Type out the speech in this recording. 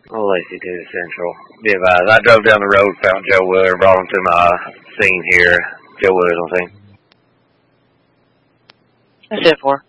Oh, Lacey to Central. Be advised, I drove down the road, found Joe Willard, brought him to my scene here. Joe Willard's on scene. That's it for.